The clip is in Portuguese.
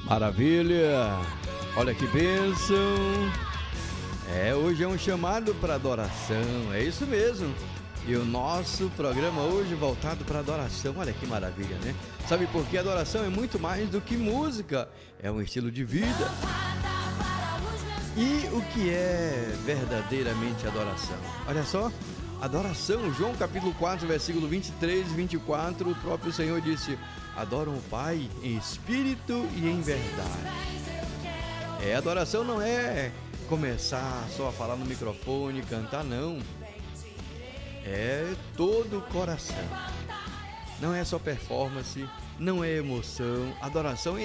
Maravilha! Olha que bênção! Hoje é um chamado para adoração, é isso mesmo. E o nosso programa hoje voltado para adoração, olha que maravilha, né? Sabe por que adoração é muito mais do que música, é um estilo de vida. E o que é verdadeiramente adoração? Olha só, adoração, João capítulo 4, versículo 23 e 24, o próprio Senhor disse: adoram o Pai em espírito e em verdade. Adoração não é começar só a falar no microfone, cantar, não. É todo o coração. Não é só performance, não é emoção. Adoração é